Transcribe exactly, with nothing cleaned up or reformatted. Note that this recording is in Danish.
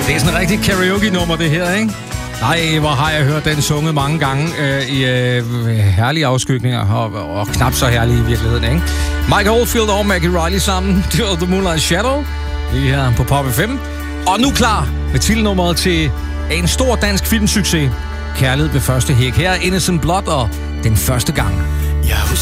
Det er sådan et rigtigt karaoke-nummer, det her, ikke? Nej, hvor har jeg hørt den sunget mange gange øh, i øh, herlige afskygninger, og, og knap så herlige i virkeligheden, ikke? Mike Oldfield og Maggie Riley sammen, det var The Moonlight Shadow, lige her på Pop F M. Og nu klar med titelnummeret til en stor dansk filmsucces, Kærlighed ved første hæk. Her er Innocent Blood og Den første gang. Jeg